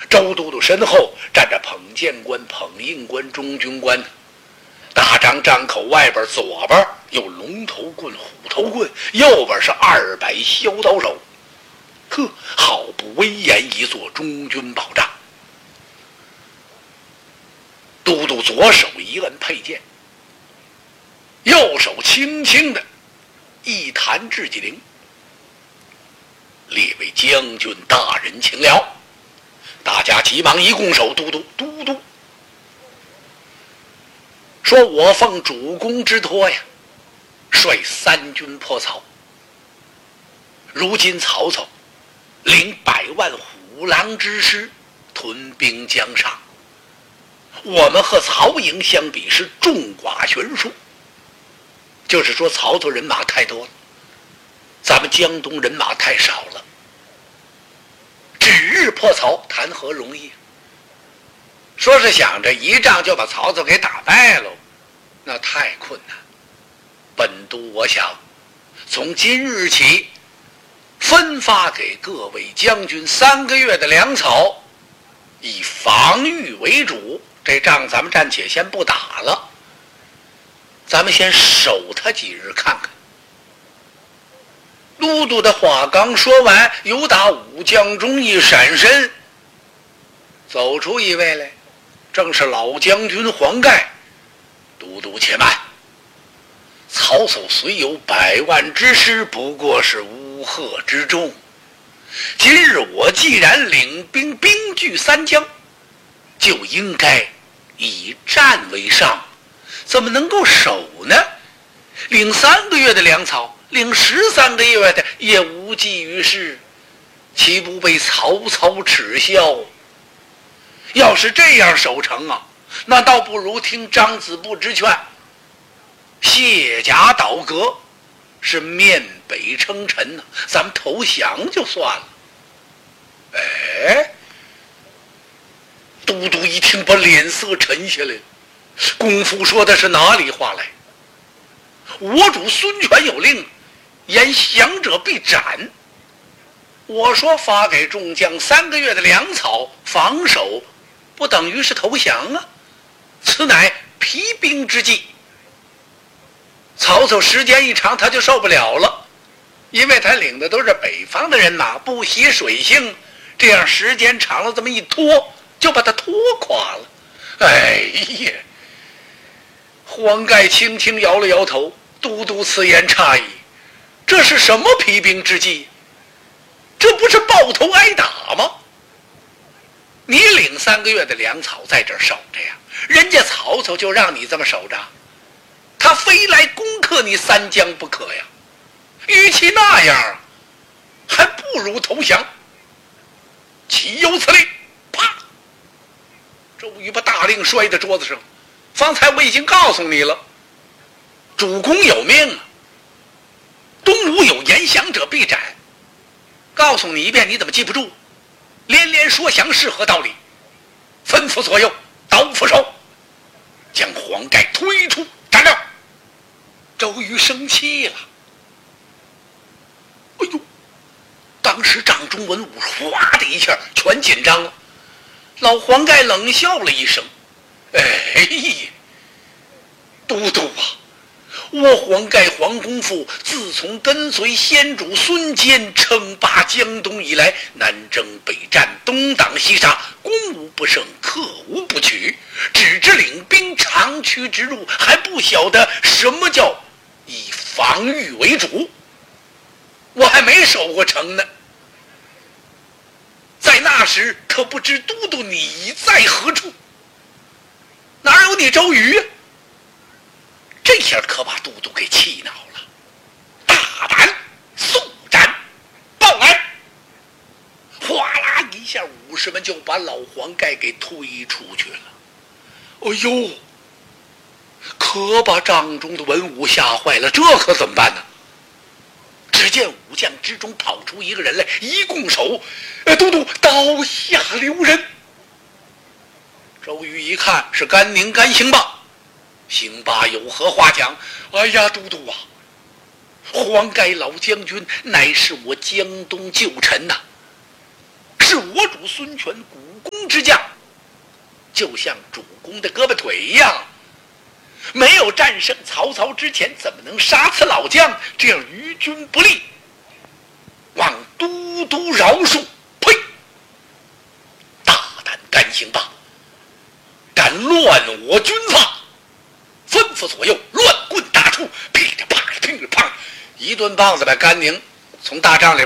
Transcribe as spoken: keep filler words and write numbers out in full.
周都督身后站着捧剑官、捧印官、中军官，大张张口，外边左边有龙头棍、虎头棍，右边是二百削刀手，呵，好不威严一座中军宝帐。都督左手一摁佩剑，右手轻轻的一弹雉鸡翎，列位将军大人请了。大家急忙一拱手，都督都督，说我奉主公之托呀，率三军破曹。如今曹操领百万虎狼之师屯兵江上，我们和曹营相比是众寡悬殊，就是说曹操人马太多了，咱们江东人马太少了，指日破曹谈何容易？说是想着一仗就把曹操给打败了，那太困难。本都我想从今日起分发给各位将军三个月的粮草，以防御为主。这仗咱们暂且先不打了，咱们先守他几日看看。都督的话刚说完，有打武将中一闪身，走出一位来，正是老将军黄盖。都督且慢，曹操虽有百万之师，不过是乌合之众。今日我既然领兵兵据三江，就应该以战为上，怎么能够守呢？领三个月的粮草，领十三个月的也无济于事，岂不被曹操耻笑？要是这样守城啊，那倒不如听张子布之劝，卸甲倒戈，是面北称臣呢、啊，咱们投降就算了。哎，都督一听，把脸色沉下来了。公夫说的是哪里话来？我主孙权有令，言降者必斩。我说发给众将三个月的粮草防守，不等于是投降啊？此乃疲兵之计。曹操时间一长，他就受不了了，因为他领的都是北方的人马，不习水性，这样时间长了，这么一拖，就把他拖垮了。哎呀！黄盖轻轻摇了摇头，都督此言差矣，这是什么疲兵之计？这不是抱头挨打吗？你领三个月的粮草在这儿守着呀，人家曹操就让你这么守着，他非来攻克你三江不可呀。与其那样，还不如投降。岂有此理！啪！周瑜把大令摔在桌子上。方才我已经告诉你了，主公有命啊，东吴有言降者必斩。告诉你一遍，你怎么记不住？连连说降是何道理？吩咐左右，刀斧手，将黄盖推出斩了。周瑜生气了。哎呦！当时掌中文武哗的一下全紧张了。老黄盖冷笑了一声。哎呀，都督啊，我黄盖黄公父自从跟随先主孙坚称霸江东以来，南征北战，东挡西杀，攻无不胜，克无不取，只知领兵长驱直入，还不晓得什么叫以防御为主。我还没守过城呢，在那时可不知都督你在何处。哪有你周瑜啊？这下可把都督给气恼了，大胆速斩报来！哗啦一下，武士们就把老黄盖给推出去了。哎呦，可把帐中的文武吓坏了，这可怎么办呢？只见武将之中跑出一个人来，一拱手：“呃，都督，刀下留人。”周瑜一看是甘宁甘兴霸，兴霸有何话讲？哎呀，都督啊，黄盖老将军乃是我江东旧臣呐、啊，是我主孙权股肱之将，就像主公的胳膊腿一样，没有战胜曹操之前，怎么能杀此老将？这样于军不利，望都督饶恕。呸！大胆甘兴霸，敢乱我军法！吩咐左右，乱棍打出，噼里啪啦，噼里啪啦，一顿棒子把甘宁从大帐里